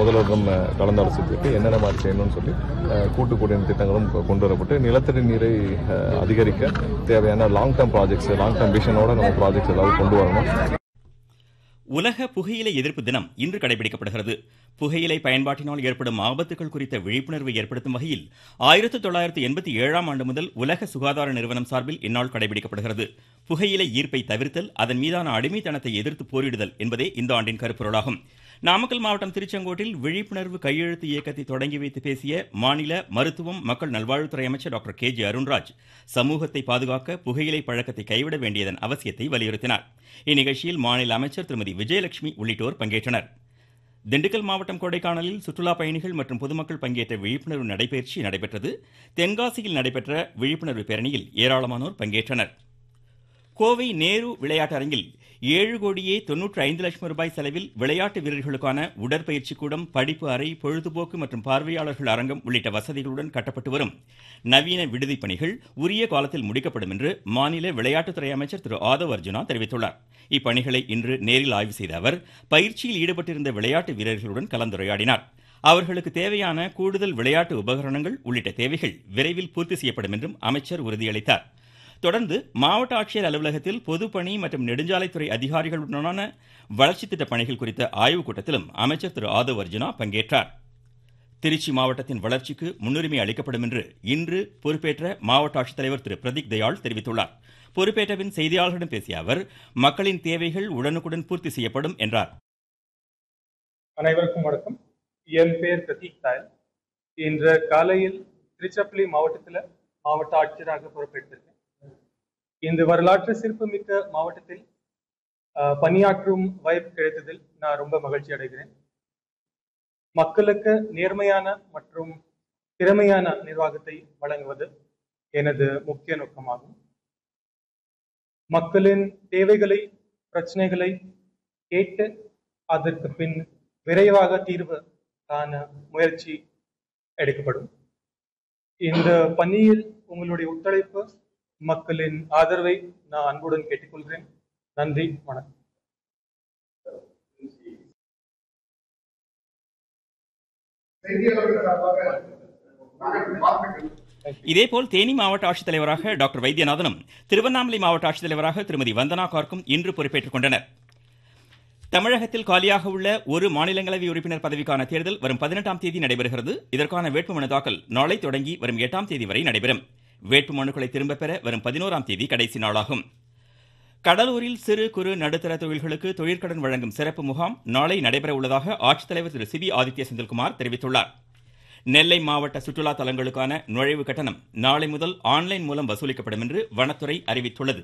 முதல்வரிடம் கலந்தாலோசித்து என்னென்ன மாதிரி செய்யணும்னு சொல்லி கூட்டுக்குடிநீர் திட்டங்களும் கொண்டு வரப்பட்டு நிலத்தடி நீரை அதிகரிக்க தேவையான long term projects, long term விஷனோட நம்ம ப்ராஜெக்ட்ஸ் ஏதாவது கொண்டு வரணும். உலக புகையிலை எதிர்ப்பு தினம் இன்று கடைபிடிக்கப்படுகிறது. புகையிலை பயன்பாட்டினால் ஏற்படும் ஆபத்துகள் குறித்த விழிப்புணர்வை ஏற்படுத்தும் வகையில் 1987ஆம் ஆண்டு முதல் உலக சுகாதார நிறுவனம் சார்பில் இந்நாள் கடைபிடிக்கப்படுகிறது. புகையிலை ஈர்ப்பை தவிர்த்தல், அதன் மீதான அடிமைத்தனத்தை எதிர்த்து போரிடுதல் என்பதே இந்த ஆண்டின் கருப்பொருளாகும். நாமக்கல் மாவட்டம் திருச்செங்கோட்டில் விழிப்புணர்வு கையெழுத்து இயக்கத்தை தொடங்கி வைத்து பேசிய மாநில மருத்துவம் மக்கள் நல்வாழ்வுத்துறை அமைச்சர் டாக்டர் KJ அருண்ராஜ் சமூகத்தை பாதுகாக்க புகையிலை பழக்கத்தை கைவிட வேண்டியதன் அவசியத்தை வலியுறுத்தினார். இந்நிகழ்ச்சியில் மாநில அமைச்சர் திருமதி விஜயலட்சுமி உள்ளிட்டோர் பங்கேற்றனர். திண்டுக்கல் மாவட்டம் கொடைக்கானலில் சுற்றுலா பயணிகள் மற்றும் பொதுமக்கள் பங்கேற்ற விழிப்புணர்வு நடைபயிற்சி நடைபெற்றது. தென்காசியில் நடைபெற்ற விழிப்புணர்வு பேரணியில் ஏராளமானோர் பங்கேற்றனர். கோவை நேரு விளையாட்டரங்கில் 7,95,00,000 ரூபாய் செலவில் விளையாட்டு வீரர்களுக்கான உடற்பயிற்சி கூடம், படிப்பு அறை, பொழுதுபோக்கு மற்றும் பார்வையாளர்கள் அரங்கம் உள்ளிட்ட வசதிகளுடன் கட்டப்பட்டு வரும் நவீன விடுதி பணிகள் உரிய காலத்தில் முடிக்கப்படும் என்று மாநில விளையாட்டுத்துறை அமைச்சர் திரு ஆதவ் அர்ஜுனா தெரிவித்துள்ளார். இப்பணிகளை இன்று நேரில் ஆய்வு செய்த அவர் பயிற்சியில் ஈடுபட்டிருந்த விளையாட்டு வீரர்களுடன் கலந்துரையாடினார். அவர்களுக்கு தேவையான கூடுதல் விளையாட்டு உபகரணங்கள் உள்ளிட்ட தேவைகள் விரைவில் பூர்த்தி செய்யப்படும் என்றும் அமைச்சர் உறுதியளித்தார். தொடர்ந்து மாவட்ட ஆட்சியர் அலுவலகத்தில் பொதுப்பணி மற்றும் நெடுஞ்சாலைத்துறை அதிகாரிகளுடனான வளர்ச்சி திட்ட பணிகள் குறித்த ஆய்வுக் கூட்டத்திலும் அமைச்சர் திரு ஆதவ் அர்ஜுனா பங்கேற்றார். திருச்சி மாவட்டத்தின் வளர்ச்சிக்கு முன்னுரிமை அளிக்கப்படும் என்று இன்று பொறுப்பேற்ற மாவட்ட ஆட்சித்தலைவர் திரு பிரதீக் தயாள் தெரிவித்துள்ளார். பொறுப்பேற்ற பின் செய்தியாளர்களிடம் பேசிய அவர் மக்களின் தேவைகள் உடனுக்குடன் பூர்த்தி செய்யப்படும் என்றார். அனைவருக்கும் வணக்கம். என் பெயர் பிரதீக் தயாள். இன்று காலையில் திருச்சிராப்பள்ளி மாவட்டத்தில் மாவட்ட ஆட்சியராக பொறுப்பேற்றிருக்கேன். இந்த வரலாற்று சிறப்புமிக்க மாவட்டத்தில் பணியாற்றும் வாய்ப்பு கிடைத்ததில் நான் ரொம்ப மகிழ்ச்சி அடைகிறேன். மக்களுக்கு நேர்மையான மற்றும் திறமையான நிர்வாகத்தை வழங்குவது எனது முக்கிய நோக்கமாகும். மக்களின் தேவைகளை, பிரச்சனைகளை கேட்டு அதற்கு பின் விரைவாக தீர்வு காண முயற்சி எடுக்கப்படும். இந்த பணியில் உங்களுடைய ஒத்துழைப்பு, மக்களின் ஆதரவை நான் அன்புடன் கேட்டுக்கொள்கிறேன். நன்றி, வணக்கம். இதேபோல் தேனி மாவட்ட ஆட்சித்தலைவராக டாக்டர் வைத்தியநாதனும், திருவண்ணாமலை மாவட்ட ஆட்சித்தலைவராக திருமதி வந்தனா கார்க்கும் இன்று பொறுப்பேற்றுக் கொண்டனர். தமிழகத்தில் காலியாக உள்ள ஒரு மாநிலங்களவை உறுப்பினர் பதவிக்கான தேர்தல் வரும் 18ஆம் தேதி நடைபெறுகிறது. இதற்கான வேட்புமனு தாக்கல் நாளை தொடங்கி வரும் 8ஆம் தேதி வரை நடைபெறும். வேட்புமனுக்களை திரும்பப் பெற வரும் 11ஆம் தேதி கடைசி நாளாகும். கடலூரில் சிறு குறு நடுத்தர தொழில்களுக்கு தொழிற்கடன் வழங்கும் சிறப்பு முகாம் நாளை நடைபெற உள்ளதாக ஆட்சித்தலைவர் திரு சிபி ஆதித்ய செந்தில்குமார் தெரிவித்துள்ளார். நெல்லை மாவட்ட சுற்றுலா தலங்களுக்கான நுழைவு கட்டணம் நாளை முதல் ஆன்லைன் மூலம் வசூலிக்கப்படும் என்று வனத்துறை அறிவித்துள்ளது.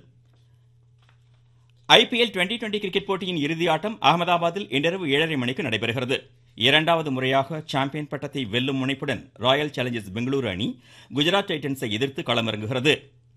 IPL 2020 கிரிக்கெட் போட்டியின் இறுதி ஆட்டம் அகமதாபாத்தில் இன்றிரவு 7:30 மணிக்கு நடைபெறுகிறது. இரண்டாவது முறையாக சாம்பியன் பட்டத்தை வெல்லும் முனைப்புடன் ராயல் சேலஞ்சர்ஸ் பெங்களூரு அணி குஜராத் டைட்டன்ஸை எதிர்த்து களமிறங்குகிறது.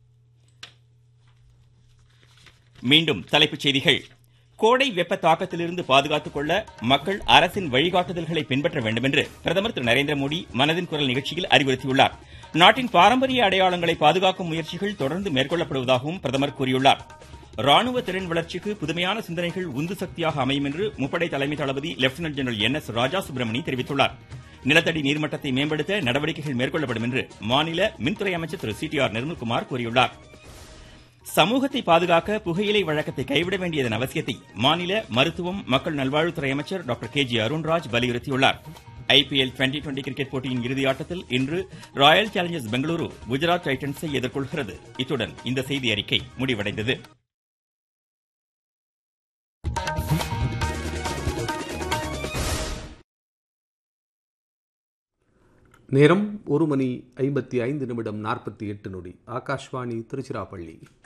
மீண்டும் தலைப்புச் செய்திகள். கோடை வெப்ப தாக்கத்திலிருந்து பாதுகாத்துக் கொள்ள மக்கள் அரசின் வழிகாட்டுதல்களை பின்பற்ற வேண்டும் என்று பிரதமர் திரு நரேந்திர மோடி மனதின் குரல் நிகழ்ச்சியில் அறிவுறுத்தியுள்ளார். நாட்டின் பாரம்பரிய அடையாளங்களை பாதுகாக்கும் முயற்சிகள் தொடர்ந்து மேற்கொள்ளப்படுவதாகவும் பிரதமர் கூறியுள்ளார். ராணுவ திறன் வளர்ச்சிக்கு புதுமையான சிந்தனைகள் உந்து சக்தியாக அமையும் என்று முப்படை தலைமை தளபதி லெப்டினன்ட் ஜெனரல் NS ராஜா சுப்பிரமணி தெரிவித்துள்ளார். நிலத்தடி நீர்மட்டத்தை மேம்படுத்த நடவடிக்கைகள் மேற்கொள்ளப்படும் என்று மாநில மின்துறை அமைச்சர் திரு CTR நிர்மல்குமார் கூறியுள்ளார். சமூகத்தை பாதுகாக்க புகையிலை வழக்கத்தை கைவிட வேண்டியதன் அவசியத்தை மாநில மருத்துவம் மக்கள் நல்வாழ்வுத்துறை அமைச்சர் டாக்டர் KJ அருண்ராஜ் வலியுறுத்தியுள்ளார். IPL 2020 கிரிக்கெட் போட்டியின் இறுதி ஆட்டத்தில் இன்று ராயல் சேலஞ்சர்ஸ் பெங்களூரு குஜராத் டைட்டன்ஸை எதிர்கொள்கிறது. இத்துடன் இந்த செய்தி அறிக்கை முடிவடைந்தது. நேரம் 1:55:48. ஆகாஷ்வாணி திருச்சிராப்பள்ளி.